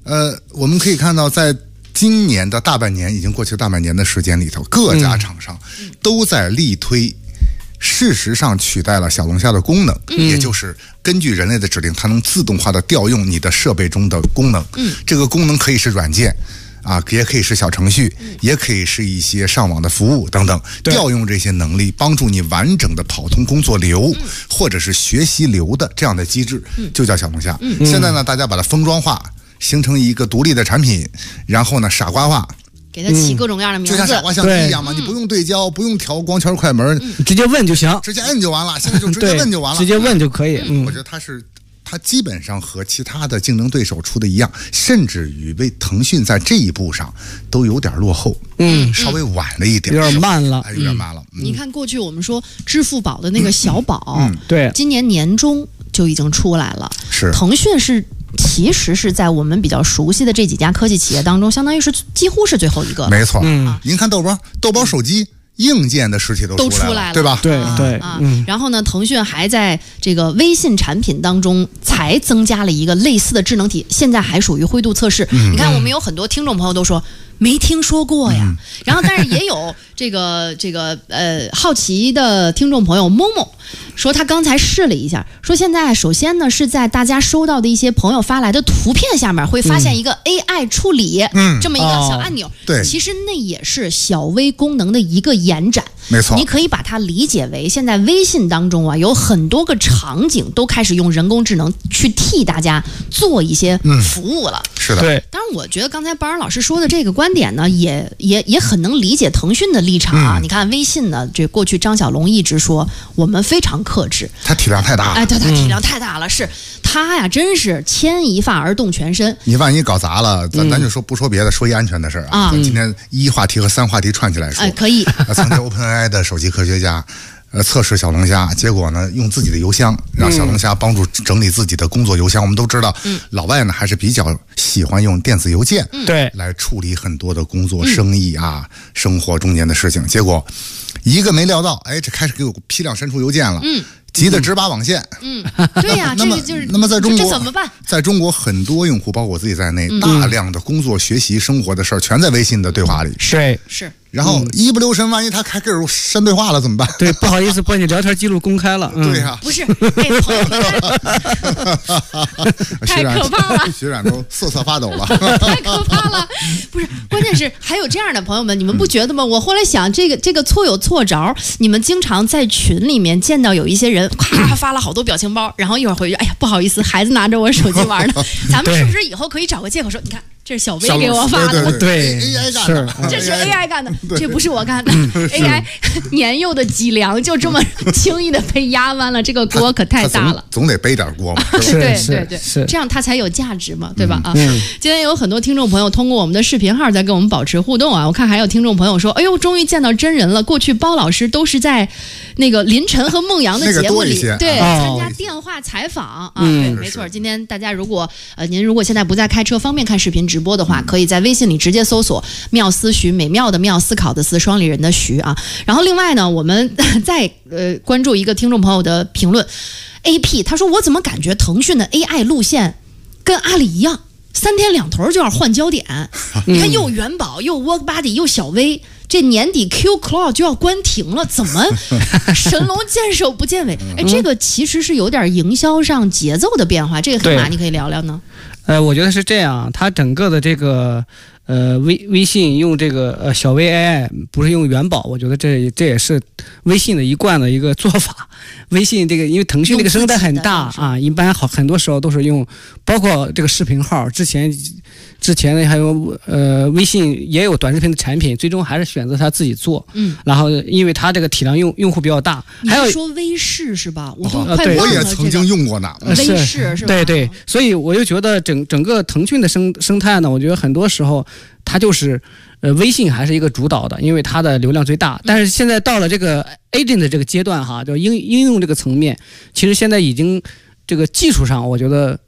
我们可以看到，在今年的大半年，已经过去大半年的时间里头，各家厂商都在力推。事实上取代了小龙虾的功能，也就是根据人类的指令，它能自动化的调用你的设备中的功能。这个功能可以是软件啊，也可以是小程序，也可以是一些上网的服务等等。调用这些能力，帮助你完整的跑通工作流，或者是学习流的这样的机制，就叫小龙虾。现在呢，大家把它封装化，形成一个独立的产品，然后呢，傻瓜化。 给它起各种各样的名字， 就像傻瓜相机一样嘛，你不用对焦，不用调光圈快门， 直接问就行， 直接摁就完了。现在就直接问就完了， 直接问就可以。 我觉得它基本上和其他的竞争对手出的一样，甚至于为腾讯在这一步上都有点落后，稍微晚了一点， 有点慢了， 有点慢了。 你看过去我们说支付宝的那个小宝， 对， 今年年中就已经出来了， 是腾讯其实是在我们比较熟悉的这几家科技企业当中，相当于是几乎是最后一个。 没错，您看豆包手机硬件的实体都出来了，对吧？ 对对然后呢，腾讯还在这个微信产品当中才增加了一个类似的智能体，现在还属于灰度测试。你看，我们有很多听众朋友都说没听说过呀，然后但是也有这个好奇的听众朋友某某说他刚才试了一下，说现在首先呢是在大家收到的一些朋友发来的图片下面会发现一个 AI 处理，这么一个小按钮， 对， 其实那也是小微功能的一个延展。 没错， 你可以把它理解为现在微信当中啊，有很多个场景都开始用人工智能去替大家做一些服务了。 是的， 对。 当然，我觉得刚才包尔老师说的这个观点呢，也很能理解腾讯的立场啊。你看微信呢，这过去张小龙一直说我们非常克制， 它体量太大了。 哎，它体量太大了，是它呀，真是牵一发而动全身。 你万一搞砸了，咱就不说别的，说一安全的事儿啊。今天一话题和三话题串起来说， 可以。 曾经 OpenAI 的首席科学家测试小龙虾，结果呢用自己的邮箱让小龙虾帮助整理自己的工作邮箱。我们都知道，老外呢还是比较喜欢用电子邮件来处理很多的工作、生意啊、生活中间的事情。结果一个没料到，哎，这开始给我批量删除邮件了。急得直拔网线。 对呀， 那么在中国这怎么办？ 在中国很多用户，包括我自己在内，大量的工作、学习、生活的事儿全在微信的对话里。 是。 然后一不留神，万一他开始删对话了怎么办？ 对，不好意思，把你聊天记录公开了。 对呀， 不是，朋友们，太可怕了， 学长都瑟瑟发抖了， 太可怕了。不是，关键是还有这样的朋友们，你们不觉得吗？我后来想，这个错有错着，你们经常在群里面见到有一些人，咔发了好多表情包，然后一会儿回去，哎呀，不好意思，孩子拿着我手机玩呢。咱们是不是以后可以找个借口说，你看。这是小薇给我发的， 对 AI 干的， 这是 AI 干的，这不是我干的。AI 年幼的脊梁就这么轻易的被压弯了，这个锅可太大了， 总得背点锅嘛。 对，这样它才有价值嘛，对吧？今天有很多听众朋友通过我们的视频号在跟我们保持互动啊。我看还有听众朋友说，哎呦，终于见到真人了。过去包老师都是在那个林晨和孟阳的节目里，对，参加电话采访啊。对，没错。今天大家您如果现在不在开车，方便看视频直播的话，可以在微信里直接搜索妙思徐，美妙的妙，思考的思，双立人的徐啊。然后另外呢，我们再关注一个听众朋友的评论 ，AP 他说我怎么感觉腾讯的 AI 路线跟阿里一样，3天2头就要换焦点？你看又元宝又 WorkBuddy 又小微。这年底 Q Cloud 就要关停了，怎么神龙见首不见尾？哎，这个其实是有点营销上节奏的变化，这个黑马你可以聊聊呢。 我觉得是这样，它整个的这个微信用这个小微 AI 不是用元宝，我觉得这也是微信的一贯的一个做法。微信这个因为腾讯这个生态很大啊，一般很多时候都是用，包括这个视频号，之前的还有微信也有短视频的产品，最终还是选择他自己做。然后因为他这个体量用户比较大， 还有说微视是吧？我都快忘了、 我也曾经用过呢。 微视是吧？ 对，所以我就觉得整个腾讯的生态呢，我觉得很多时候它就是微信还是一个主导的，因为它的流量最大。但是现在到了这个 agent 的这个阶段哈，就应用这个层面，其实现在已经这个技术上，我觉得